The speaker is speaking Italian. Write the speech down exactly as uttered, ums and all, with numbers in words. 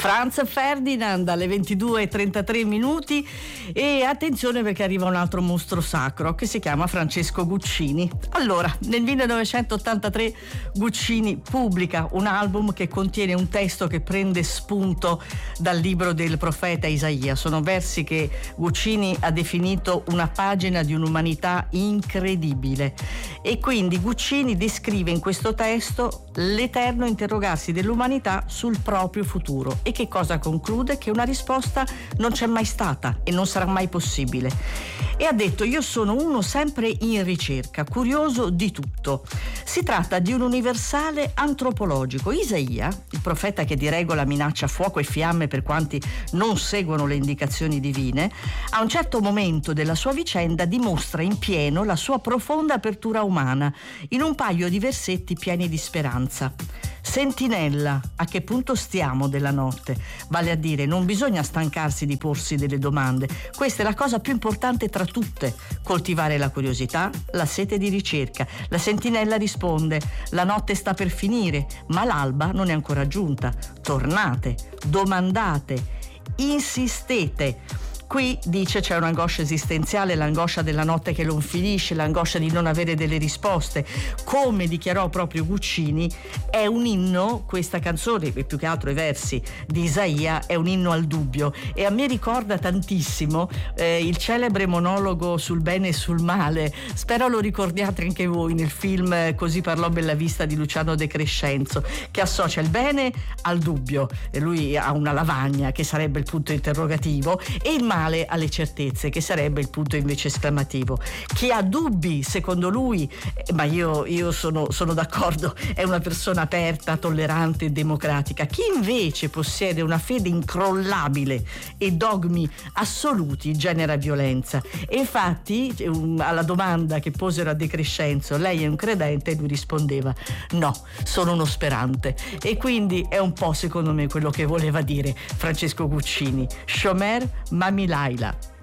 Franz Ferdinand alle ventidue e trentatré minuti, e attenzione perché arriva un altro mostro sacro che si chiama Francesco Guccini. Allora, nel millenovecentottantatré Guccini pubblica un album che contiene un testo che prende spunto dal libro del profeta Isaia. Sono versi che Guccini ha definito una pagina di un'umanità incredibile, e quindi Guccini descrive in questo testo l'eterno interrogarsi dell'umanità sul proprio futuro. E che cosa conclude? Che una risposta non c'è mai stata e non sarà mai possibile. E ha detto: io sono uno sempre in ricerca, curioso di tutto. Si tratta di un universale antropologico. Isaia, il profeta che di regola minaccia fuoco e fiamme per quanti non seguono le indicazioni divine, a un certo momento della sua vicenda dimostra in pieno la sua profonda apertura umana in un paio di versetti pieni di speranza. Sentinella, a che punto stiamo della notte? Vale a dire, non bisogna stancarsi di porsi delle domande. Questa è la cosa più importante tra tutte: coltivare la curiosità, la sete di ricerca. La sentinella risponde: la notte sta per finire, ma l'alba non è ancora giunta. Tornate, domandate, insistete. Qui, dice, c'è un'angoscia esistenziale, l'angoscia della notte che non finisce, l'angoscia di non avere delle risposte. Come dichiarò proprio Guccini, è un inno, questa canzone, e più che altro i versi di Isaia, è un inno al dubbio. E a me ricorda tantissimo eh, il celebre monologo sul bene e sul male. Spero lo ricordiate anche voi nel film Così parlò Bellavista di Luciano De Crescenzo, che associa il bene al dubbio. E lui ha una lavagna, che sarebbe il punto interrogativo, e il male alle certezze, che sarebbe il punto invece esclamativo. Chi ha dubbi, secondo lui, ma io, io sono, sono d'accordo, è una persona aperta, tollerante e democratica. Chi invece possiede una fede incrollabile e dogmi assoluti genera violenza. E infatti, alla domanda che posero a De Crescenzo, lei è un credente, lui rispondeva: no, sono uno sperante. E quindi è un po', secondo me, quello che voleva dire Francesco Guccini. Shomer Mami Laila.